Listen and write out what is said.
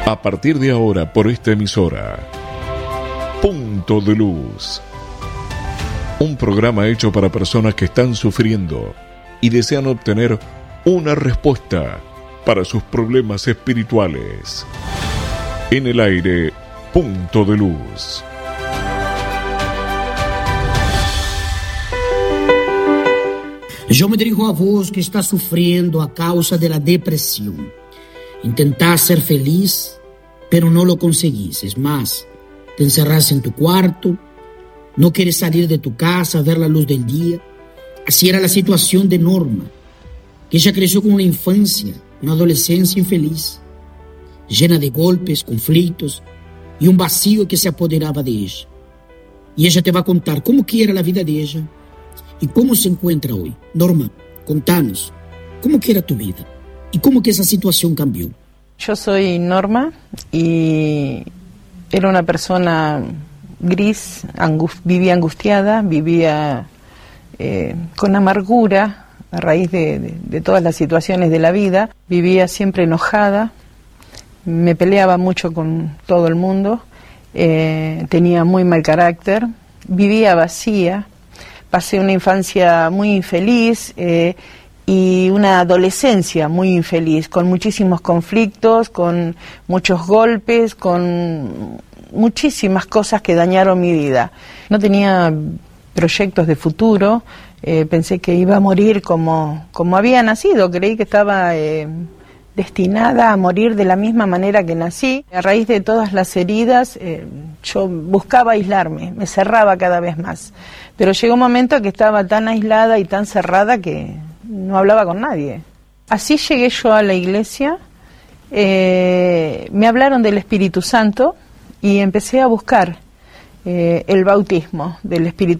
A partir de ahora, por esta emisora, Punto de Luz. Un programa hecho para personas que están sufriendo y desean obtener una respuesta para sus problemas espirituales. En el aire, Punto de Luz. Yo me dirijo a vos que está sufriendo a causa de la depresión. Intentás ser feliz, pero no lo conseguís. Es más, te encerrás en tu cuarto, no quieres salir de tu casa, ver la luz del día. Así era la situación de Norma, que ella creció con una infancia, una adolescencia infeliz, llena de golpes, conflictos y un vacío que se apoderaba de ella. Y ella te va a contar cómo que era la vida de ella y cómo se encuentra hoy. Norma, contanos, ¿cómo que era tu vida? ¿Y cómo que esa situación cambió? Yo soy Norma y era una persona gris, vivía angustiada, vivía con amargura a raíz de todas las situaciones de la vida. Vivía siempre enojada, me peleaba mucho con todo el mundo, tenía muy mal carácter, vivía vacía, pasé una infancia muy infeliz, y una adolescencia muy infeliz, con muchísimos conflictos, con muchos golpes, con muchísimas cosas que dañaron mi vida. No tenía proyectos de futuro, pensé que iba a morir como había nacido, creí que estaba destinada a morir de la misma manera que nací. A raíz de todas las heridas, yo buscaba aislarme, me cerraba cada vez más. Pero llegó un momento que estaba tan aislada y tan cerrada que no hablaba con nadie. Así llegué yo a la iglesia, me hablaron del Espíritu Santo y empecé a buscar el bautismo del Espíritu